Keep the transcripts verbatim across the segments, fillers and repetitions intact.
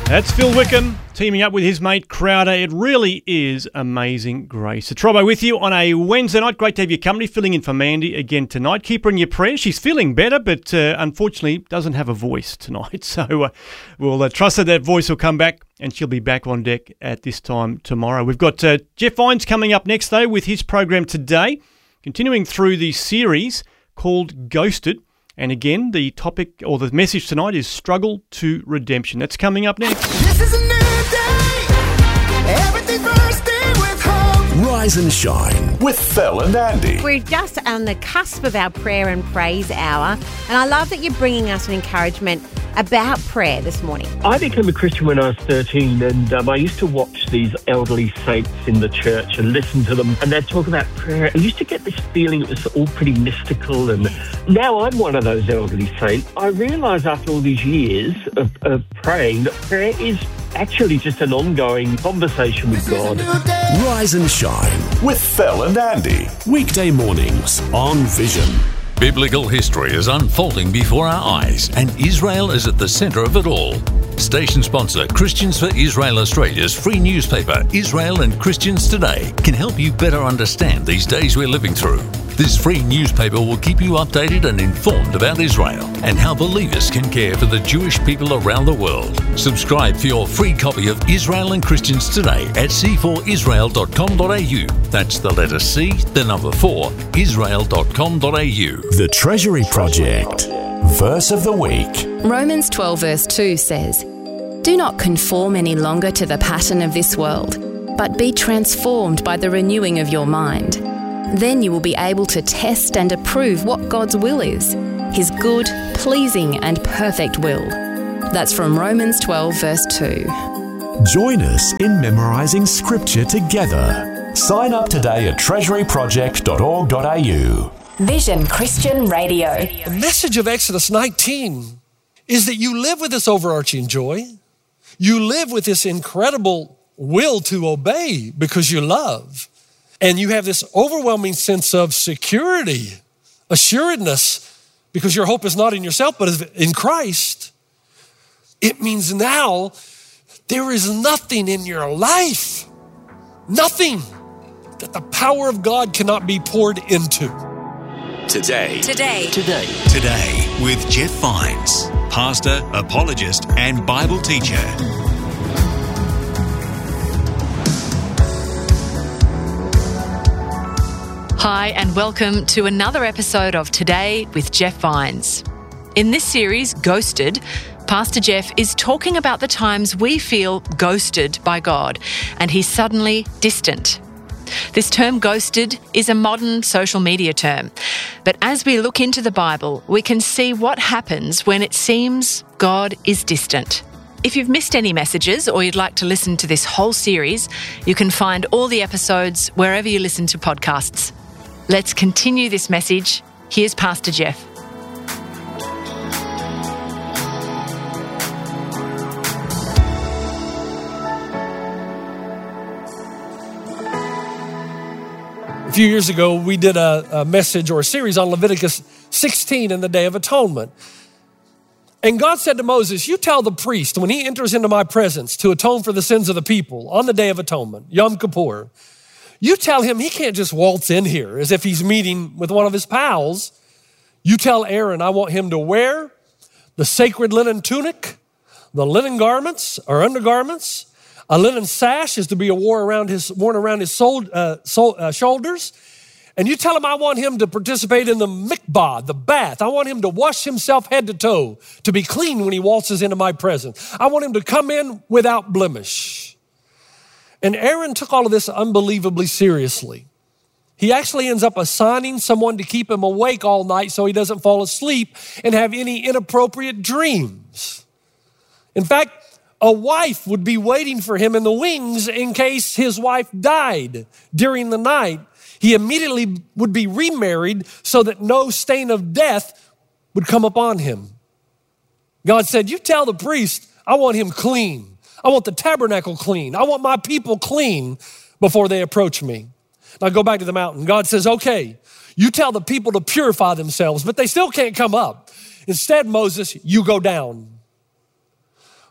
That's Phil Wickham teaming up with his mate Crowder. It really is amazing grace. So Trobbo with you on a Wednesday night. Great to have your company, filling in for Mandy again tonight. Keep her in your prayers. She's feeling better, but uh, unfortunately doesn't have a voice tonight. So uh, we'll uh, trust that that voice will come back and she'll be back on deck at this time tomorrow. We've got uh, Jeff Vines coming up next, though, with his program today, continuing through the series called Ghosted. And again, the topic or the message tonight is struggle to redemption. That's coming up next. This is a new day. Everything bursting with hope. Rise and shine with Phil and Andy. We're just on the cusp of our prayer and praise hour. And I love that you're bringing us an encouragement about prayer this morning. I became a Christian when I was thirteen, and um, I used to watch these elderly saints in the church and listen to them, and they'd talk about prayer. I used to get this feeling it was all pretty mystical, and now I'm one of those elderly saints. I realise after all these years of, of praying that prayer is actually just an ongoing conversation with God. Rise and shine with Phil and Andy. Weekday mornings on Vision. Biblical history is unfolding before our eyes, and Israel is at the centre of it all. Station sponsor Christians for Israel Australia's free newspaper, Israel and Christians Today, can help you better understand these days we're living through. This free newspaper will keep you updated and informed about Israel and how believers can care for the Jewish people around the world. Subscribe for your free copy of Israel and Christians Today at c four israel dot com dot a u. That's the letter C, the number four, israel dot com dot a u. The Treasury Project. Verse of the week. Romans twelve verse two says, "Do not conform any longer to the pattern of this world, but be transformed by the renewing of your mind. Then you will be able to test and approve what God's will is, His good, pleasing and perfect will." That's from Romans twelve verse two. Join us in memorising scripture together. Sign up today at treasury project dot org dot a u. Vision Christian Radio. The message of Exodus nineteen is that you live with this overarching joy. You live with this incredible will to obey because you love. And you have this overwhelming sense of security, assuredness, because your hope is not in yourself, but in Christ. It means now there is nothing in your life, nothing that the power of God cannot be poured into. Today. Today. Today. Today with Jeff Vines, pastor, apologist, and Bible teacher. Hi, and welcome to another episode of Today with Jeff Vines. In this series, Ghosted, Pastor Jeff is talking about the times we feel ghosted by God and He's suddenly distant. This term ghosted is a modern social media term, but as we look into the Bible, we can see what happens when it seems God is distant. If you've missed any messages or you'd like to listen to this whole series, you can find all the episodes wherever you listen to podcasts. Let's continue this message. Here's Pastor Jeff. A few years ago, we did a, a message or a series on Leviticus sixteen and the Day of Atonement. And God said to Moses, you tell the priest when he enters into my presence to atone for the sins of the people on the Day of Atonement, Yom Kippur, you tell him he can't just waltz in here as if he's meeting with one of his pals. You tell Aaron, I want him to wear the sacred linen tunic, the linen garments or undergarments. A linen sash is to be worn around his, worn around his soul, uh, soul, uh, shoulders. And you tell him I want him to participate in the mikvah, the bath. I want him to wash himself head to toe, to be clean when he waltzes into my presence. I want him to come in without blemish. And Aaron took all of this unbelievably seriously. He actually ends up assigning someone to keep him awake all night so he doesn't fall asleep and have any inappropriate dreams. In fact, a wife would be waiting for him in the wings in case his wife died during the night. He immediately would be remarried so that no stain of death would come upon him. God said, you tell the priest, I want him clean. I want the tabernacle clean. I want my people clean before they approach me. Now go back to the mountain. God says, okay, you tell the people to purify themselves, but they still can't come up. Instead, Moses, you go down.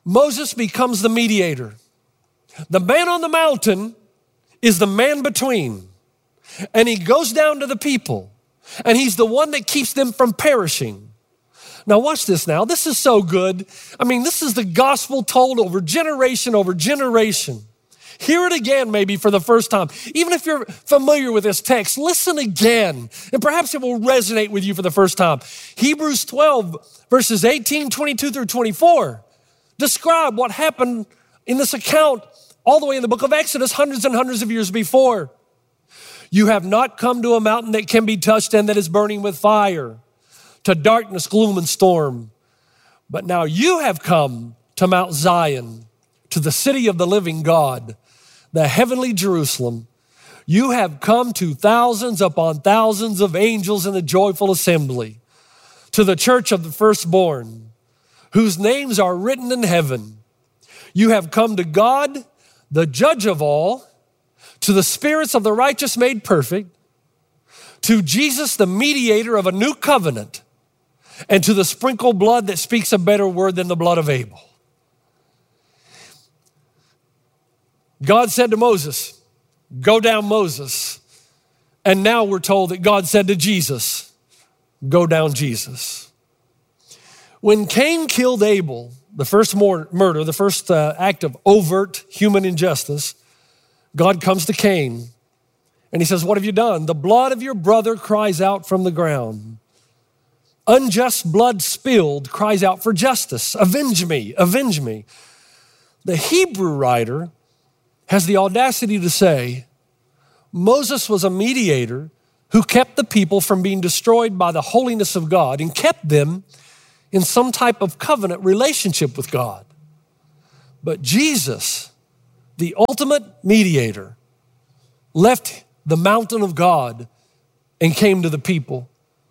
Moses becomes the mediator. The man on the mountain is the man between. And he goes down to the people. And he's the one that keeps them from perishing. Now watch this now. This is so good. I mean, this is the gospel told over generation over generation. Hear it again maybe for the first time. Even if you're familiar with this text, listen again. And perhaps it will resonate with you for the first time. Hebrews twelve, verses eighteen, twenty-two through twenty-four describe what happened in this account all the way in the book of Exodus, hundreds and hundreds of years before. You have not come to a mountain that can be touched and that is burning with fire, to darkness, gloom, and storm. But now you have come to Mount Zion, to the city of the living God, the heavenly Jerusalem. You have come to thousands upon thousands of angels in the joyful assembly, to the church of the firstborn, whose names are written in heaven. You have come to God, the judge of all, to the spirits of the righteous made perfect, to Jesus, the mediator of a new covenant, and to the sprinkled blood that speaks a better word than the blood of Abel. God said to Moses, go down, Moses. And now we're told that God said to Jesus, go down, Jesus. When Cain killed Abel, the first murder, the first uh, act of overt human injustice, God comes to Cain and he says, what have you done? The blood of your brother cries out from the ground. Unjust blood spilled cries out for justice. Avenge me, avenge me. The Hebrew writer has the audacity to say, Moses was a mediator who kept the people from being destroyed by the holiness of God and kept them in some type of covenant relationship with God. But Jesus, the ultimate mediator, left the mountain of God and came to the people.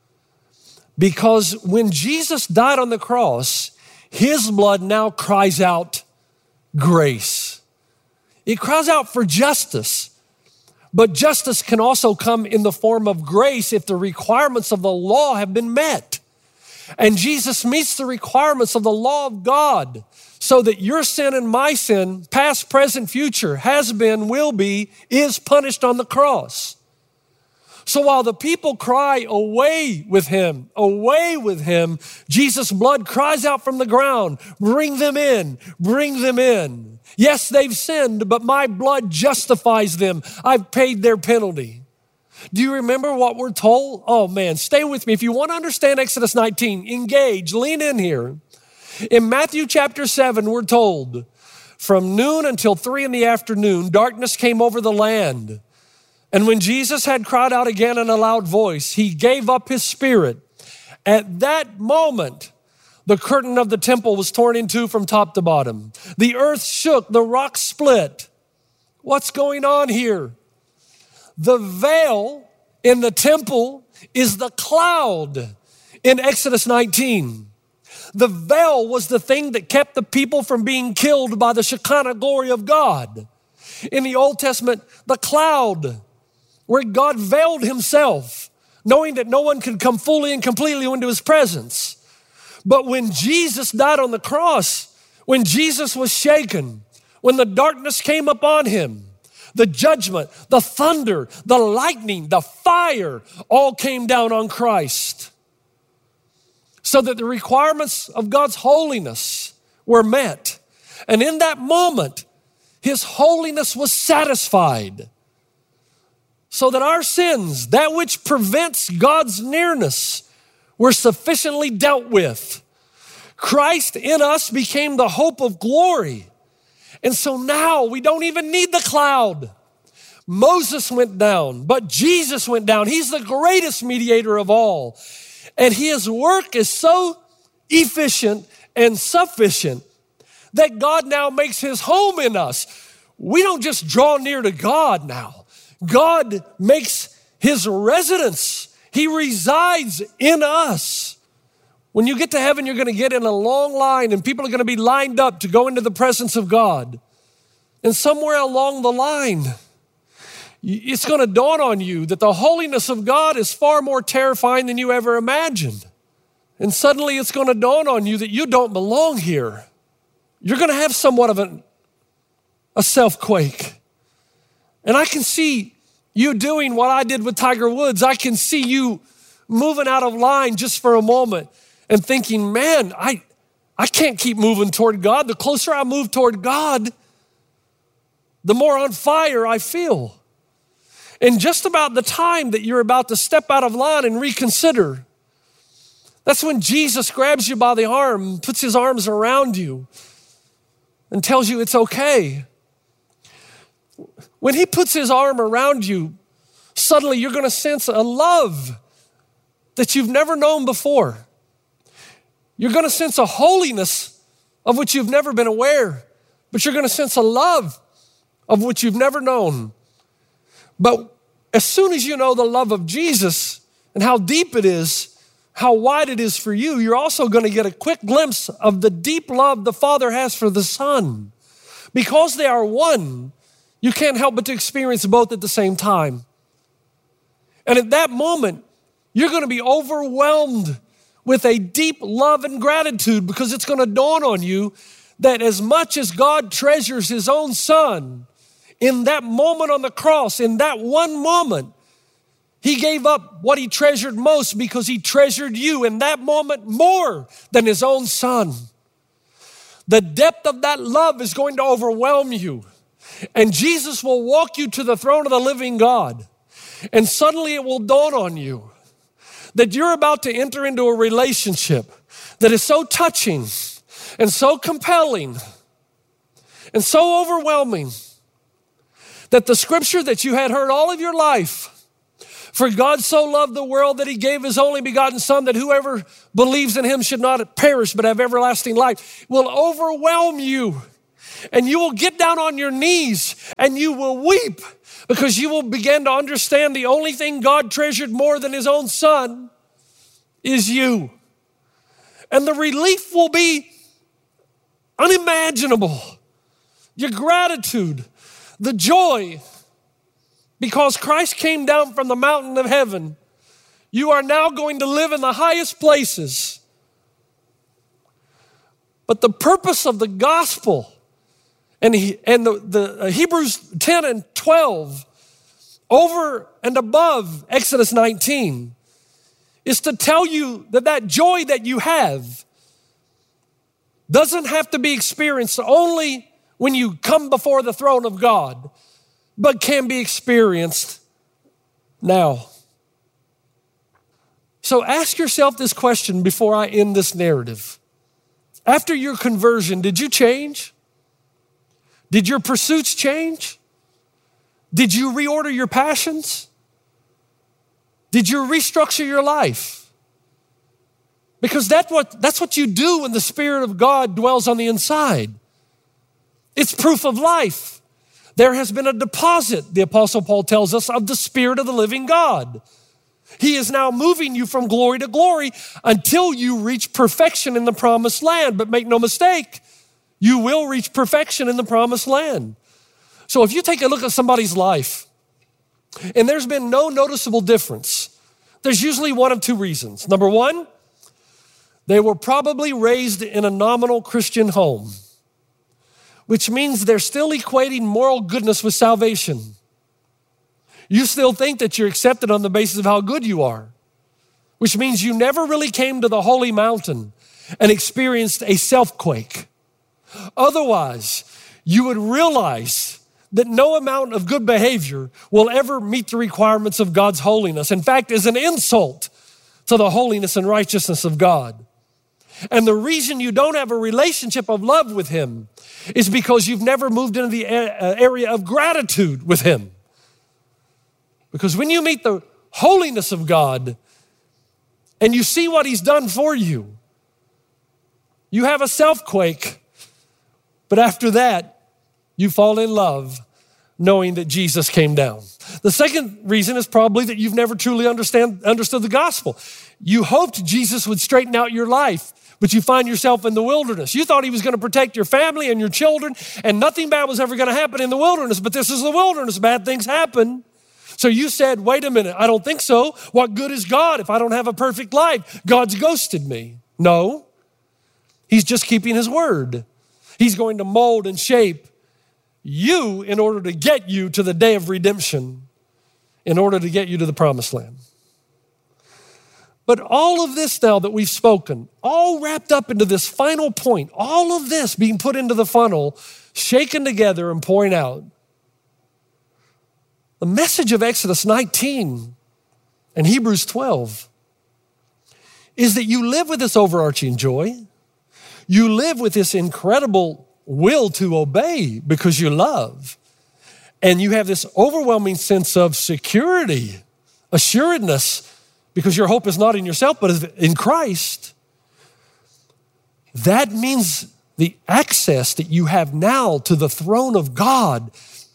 Because when Jesus died on the cross, his blood now cries out grace. It cries out for justice. But justice can also come in the form of grace if the requirements of the law have been met. And Jesus meets the requirements of the law of God so that your sin and my sin, past, present, future, has been, will be, is punished on the cross. So while the people cry, away with him, away with him, Jesus' blood cries out from the ground, bring them in, bring them in. Yes, they've sinned, but my blood justifies them. I've paid their penalty. Do you remember what we're told? Oh man, stay with me. If you want to understand Exodus nineteen, engage, lean in here. In Matthew chapter seven, we're told, from noon until three in the afternoon, darkness came over the land. And when Jesus had cried out again in a loud voice, he gave up his spirit. At that moment, the curtain of the temple was torn in two from top to bottom. The earth shook, the rocks split. What's going on here? The veil in the temple is the cloud in Exodus nineteen. The veil was the thing that kept the people from being killed by the Shekinah glory of God. In the Old Testament, the cloud, where God veiled himself, knowing that no one could come fully and completely into his presence. But when Jesus died on the cross, when Jesus was shaken, when the darkness came upon him, the judgment, the thunder, the lightning, the fire, all came down on Christ. So that the requirements of God's holiness were met. And in that moment, his holiness was satisfied. So that our sins, that which prevents God's nearness, were sufficiently dealt with. Christ in us became the hope of glory. And so now we don't even need the cloud. Moses went down, but Jesus went down. He's the greatest mediator of all. And his work is so efficient and sufficient that God now makes his home in us. We don't just draw near to God now. God makes his residence. He resides in us. When you get to heaven, you're going to get in a long line and people are going to be lined up to go into the presence of God. And somewhere along the line, it's going to dawn on you that the holiness of God is far more terrifying than you ever imagined. And suddenly it's going to dawn on you that you don't belong here. you're going to have somewhat of an, a self-quake. And I can see you doing what I did with Tiger Woods. I can see you moving out of line just for a moment and thinking, man, I, I can't keep moving toward God. The closer I move toward God, the more on fire I feel. And just about the time that you're about to step out of line and reconsider, that's when Jesus grabs you by the arm, puts his arms around you, and tells you it's okay. When he puts his arm around you, suddenly you're going to sense a love that you've never known before. You're going to sense a holiness of which you've never been aware, but you're going to sense a love of which you've never known. But as soon as you know the love of Jesus and how deep it is, how wide it is for you, you're also going to get a quick glimpse of the deep love the Father has for the Son. Because they are one, you can't help but to experience both at the same time. And at that moment, you're going to be overwhelmed with a deep love and gratitude, because it's going to dawn on you that as much as God treasures his own Son, in that moment on the cross, in that one moment, he gave up what he treasured most because he treasured you in that moment more than his own Son. The depth of that love is going to overwhelm you. And Jesus will walk you to the throne of the living God. And suddenly it will dawn on you that you're about to enter into a relationship that is so touching and so compelling and so overwhelming that the scripture that you had heard all of your life, for God so loved the world that he gave his only begotten Son, that whoever believes in him should not perish but have everlasting life, will overwhelm you. And you will get down on your knees and you will weep, because you will begin to understand the only thing God treasured more than his own Son is you. And the relief will be unimaginable. Your gratitude, the joy, because Christ came down from the mountain of heaven. You are now going to live in the highest places. But the purpose of the gospel, and, he, and the, the uh, Hebrews ten and twelve, over and above Exodus nineteen, is to tell you that that joy that you have doesn't have to be experienced only when you come before the throne of God, but can be experienced now. So ask yourself this question before I end this narrative. After your conversion, did you change? Did your pursuits change? Did you reorder your passions? Did you restructure your life? Because that's what, that's what you do when the Spirit of God dwells on the inside. It's proof of life. There has been a deposit, the Apostle Paul tells us, of the Spirit of the living God. He is now moving you from glory to glory until you reach perfection in the promised land. But make no mistake, you will reach perfection in the promised land. So if you take a look at somebody's life and there's been no noticeable difference, there's usually one of two reasons. Number one, they were probably raised in a nominal Christian home, which means they're still equating moral goodness with salvation. You still think that you're accepted on the basis of how good you are, which means you never really came to the holy mountain and experienced a self-quake. Otherwise, you would realize that no amount of good behavior will ever meet the requirements of God's holiness. In fact, is an insult to the holiness and righteousness of God. And the reason you don't have a relationship of love with him is because you've never moved into the area of gratitude with him. Because when you meet the holiness of God and you see what he's done for you, you have a self-quake, but after that, you fall in love knowing that Jesus came down. The second reason is probably that you've never truly understand, understood the gospel. You hoped Jesus would straighten out your life, but you find yourself in the wilderness. You thought he was going to protect your family and your children, and nothing bad was ever going to happen in the wilderness, but this is the wilderness. Bad things happen. So you said, wait a minute, I don't think so. What good is God if I don't have a perfect life? God's ghosted me. No, he's just keeping his word. He's going to mold and shape you in order to get you to the day of redemption, in order to get you to the promised land. But all of this now that we've spoken, all wrapped up into this final point, all of this being put into the funnel, shaken together and pouring out. The message of Exodus nineteen and Hebrews twelve is that you live with this overarching joy. You live with this incredible will to obey because you love. And you have this overwhelming sense of security, assuredness, because your hope is not in yourself, but in Christ. That means the access that you have now to the throne of God.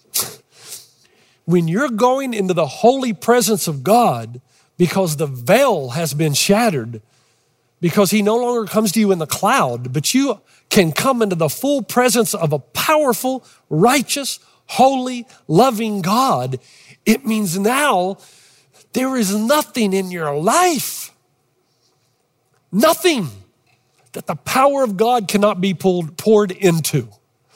When you're going into the holy presence of God, because the veil has been shattered, because he no longer comes to you in the cloud, but you can come into the full presence of a powerful, righteous, holy, loving God. It means now there is nothing in your life, nothing that the power of God cannot be pulled, poured into.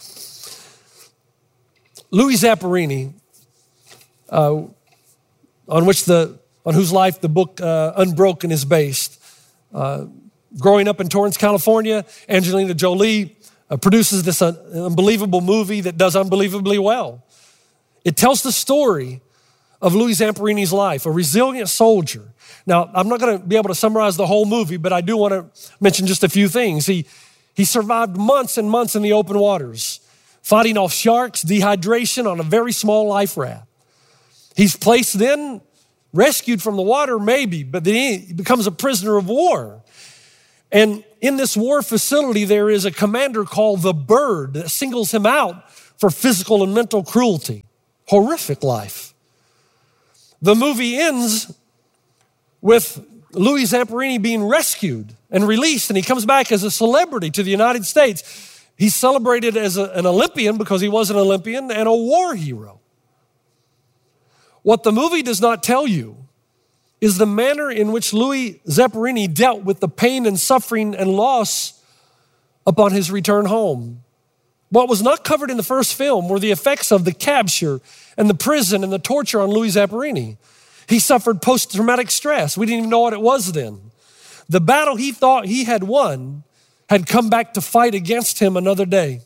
Louis Zamperini, uh, on which the on whose life the book uh, Unbroken is based. Uh, growing up in Torrance, California, Angelina Jolie uh, produces this uh, unbelievable movie that does unbelievably well. It tells the story of Louis Zamperini's life, a resilient soldier. Now, I'm not going to be able to summarize the whole movie, but I do want to mention just a few things. He, he survived months and months in the open waters, fighting off sharks, dehydration on a very small life raft. He's placed then, rescued from the water maybe, but then he becomes a prisoner of war. And in this war facility, there is a commander called the Bird that singles him out for physical and mental cruelty. Horrific life. The movie ends with Louis Zamperini being rescued and released, and he comes back as a celebrity to the United States. He's celebrated as a, an Olympian because he was an Olympian and a war hero. What the movie does not tell you is the manner in which Louis Zamperini dealt with the pain and suffering and loss upon his return home. What was not covered in the first film were the effects of the capture and the prison and the torture on Louis Zamperini. He suffered post-traumatic stress. We didn't even know what it was then. The battle he thought he had won had come back to fight against him another day.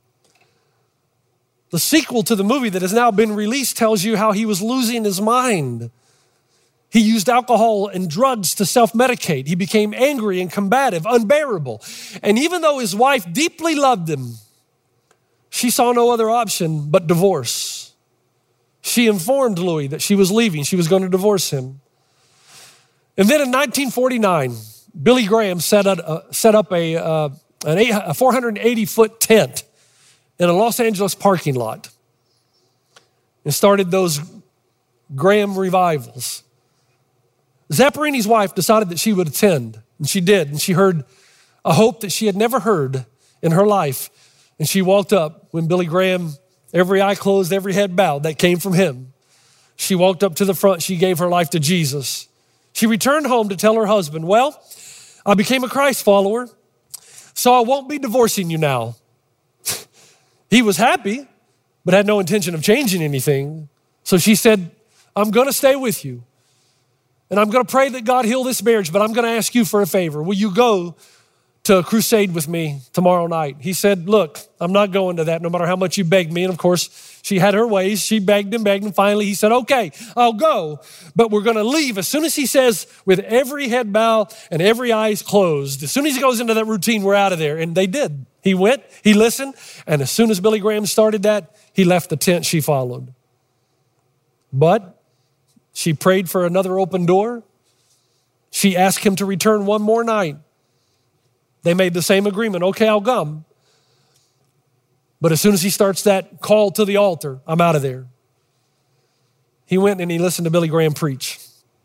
The sequel to the movie that has now been released tells you how he was losing his mind. He used alcohol and drugs to self-medicate. He became angry and combative, unbearable. And even though his wife deeply loved him, she saw no other option but divorce. She informed Louis that she was leaving. She was going to divorce him. And then in nineteen forty-nine, Billy Graham set up, uh, set up a, uh, an eight, a four hundred eighty foot tent in a Los Angeles parking lot and started those Graham revivals. Zamperini's wife decided that she would attend, and she did, and she heard a hope that she had never heard in her life. And she walked up when Billy Graham, every eye closed, every head bowed, that came from him. She walked up to the front, she gave her life to Jesus. She returned home to tell her husband, well, I became a Christ follower, so I won't be divorcing you now. He was happy, but had no intention of changing anything. So she said, I'm going to stay with you. And I'm going to pray that God heal this marriage, but I'm going to ask you for a favor. Will you go to a crusade with me tomorrow night? He said, look, I'm not going to that no matter how much you beg me. And of course, she had her ways. She begged him, begged him. Finally, he said, okay, I'll go, but we're going to leave. As soon as he says, with every head bow and every eyes closed, as soon as he goes into that routine, we're out of there. And they did. He went, he listened, and as soon as Billy Graham started that, he left the tent, she followed. But she prayed for another open door. She asked him to return one more night. They made the same agreement. Okay, I'll come. But as soon as he starts that call to the altar, I'm out of there. He went and he listened to Billy Graham preach.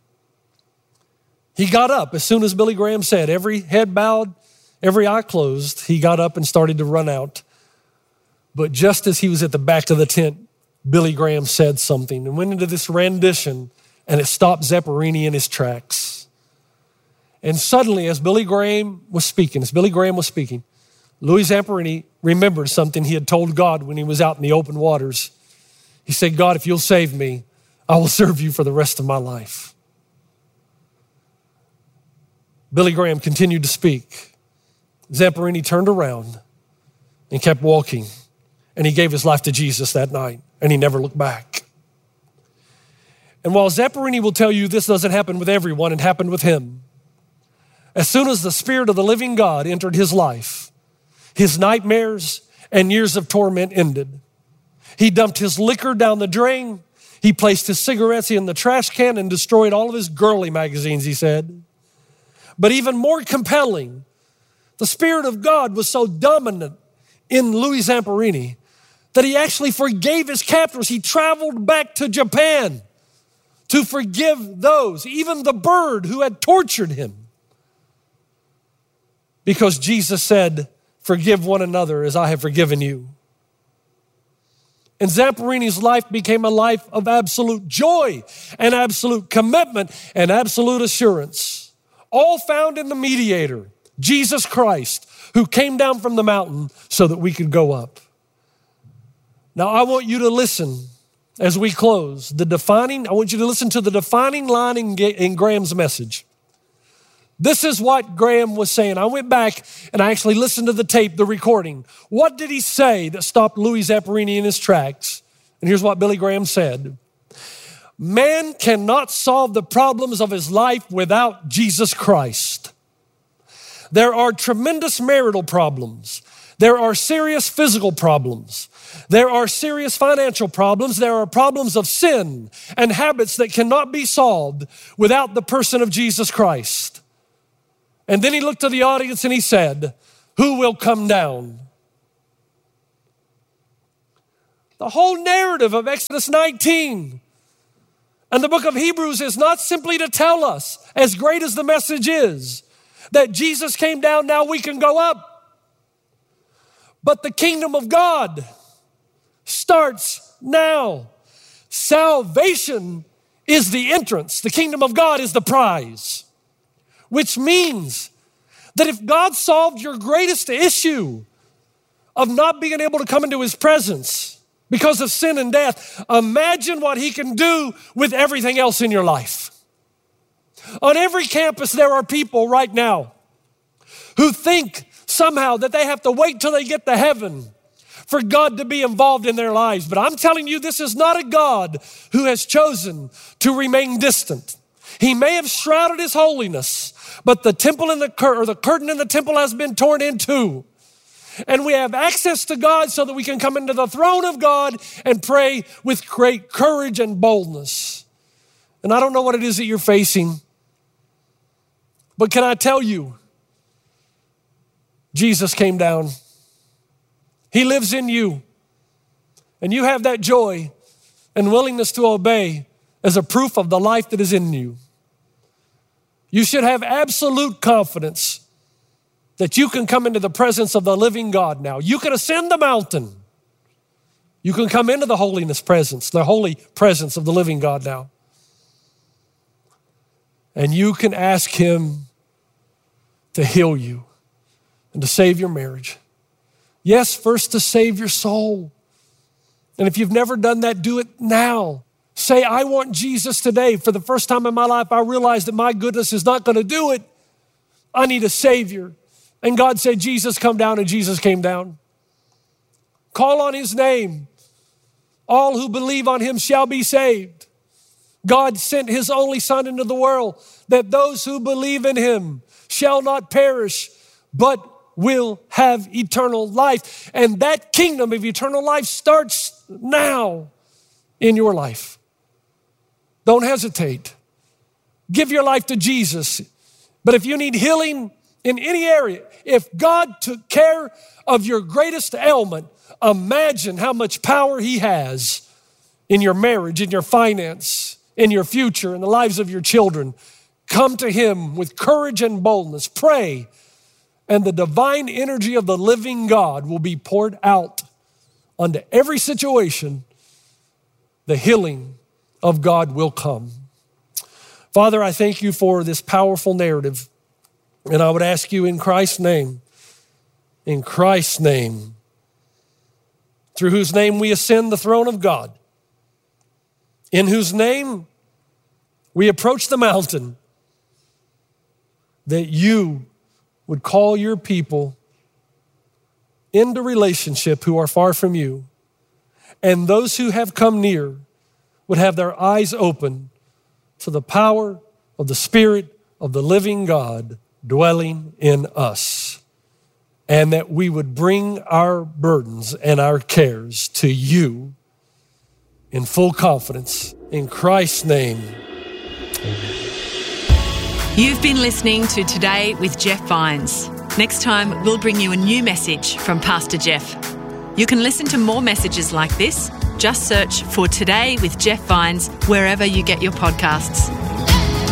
He got up as soon as Billy Graham said, every head bowed, every eye closed, he got up and started to run out. But just as he was at the back of the tent, Billy Graham said something and went into this rendition, and it stopped Zamperini in his tracks. And suddenly, as Billy Graham was speaking, as Billy Graham was speaking, Louis Zamperini remembered something he had told God when he was out in the open waters. He said, God, if you'll save me, I will serve you for the rest of my life. Billy Graham continued to speak. Zamperini turned around and kept walking, and he gave his life to Jesus that night, and he never looked back. And while Zamperini will tell you this doesn't happen with everyone, it happened with him. As soon as the Spirit of the living God entered his life, his nightmares and years of torment ended. He dumped his liquor down the drain. He placed his cigarettes in the trash can and destroyed all of his girly magazines, he said. But even more compelling, the Spirit of God was so dominant in Louis Zamperini that he actually forgave his captors. He traveled back to Japan to forgive those, even the bird who had tortured him. Because Jesus said, forgive one another as I have forgiven you. And Zamperini's life became a life of absolute joy and absolute commitment and absolute assurance, all found in the mediator, Jesus Christ, who came down from the mountain so that we could go up. Now, I want you to listen as we close. The defining, I want you to listen to the defining line in, in Graham's message. This is what Graham was saying. I went back and I actually listened to the tape, the recording. What did he say that stopped Louis Zamperini in his tracks? And here's what Billy Graham said. Man cannot solve the problems of his life without Jesus Christ. There are tremendous marital problems. There are serious physical problems. There are serious financial problems. There are problems of sin and habits that cannot be solved without the person of Jesus Christ. And then he looked to the audience and he said, who will come down? The whole narrative of Exodus nineteen and the book of Hebrews is not simply to tell us, as great as the message is, that Jesus came down, now we can go up. But the kingdom of God starts now. Salvation is the entrance. The kingdom of God is the prize. Which means that if God solved your greatest issue of not being able to come into his presence because of sin and death, imagine what he can do with everything else in your life. On every campus, there are people right now who think somehow that they have to wait till they get to heaven for God to be involved in their lives. But I'm telling you, this is not a God who has chosen to remain distant. He may have shrouded his holiness, but the temple in the cur- or the curtain in the temple has been torn in two. And we have access to God so that we can come into the throne of God and pray with great courage and boldness. And I don't know what it is that you're facing, but can I tell you, Jesus came down. He lives in you. And you have that joy and willingness to obey as a proof of the life that is in you. You should have absolute confidence that you can come into the presence of the living God now. You can ascend the mountain. You can come into the holiness presence, the holy presence of the living God now. And you can ask him to heal you and to save your marriage. Yes, first to save your soul. And if you've never done that, do it now. Say, I want Jesus today. For the first time in my life, I realized that my goodness is not going to do it. I need a Savior. And God said, Jesus, come down, and Jesus came down. Call on his name. All who believe on him shall be saved. God sent his only Son into the world that those who believe in him shall not perish, but will have eternal life. And that kingdom of eternal life starts now in your life. Don't hesitate. Give your life to Jesus. But if you need healing in any area, if God took care of your greatest ailment, imagine how much power he has in your marriage, in your finance, in your future, in the lives of your children. Come to him with courage and boldness. Pray, and the divine energy of the living God will be poured out onto every situation. The healing of God will come. Father, I thank you for this powerful narrative. And I would ask you in Christ's name, in Christ's name, through whose name we ascend the throne of God, in whose name we approach the mountain, that you would call your people into relationship who are far from you, and those who have come near would have their eyes open to the power of the Spirit of the living God dwelling in us, and that we would bring our burdens and our cares to you in full confidence. In Christ's name, amen. You've been listening to Today with Jeff Vines. Next time, we'll bring you a new message from Pastor Jeff. You can listen to more messages like this. Just search for Today with Jeff Vines wherever you get your podcasts.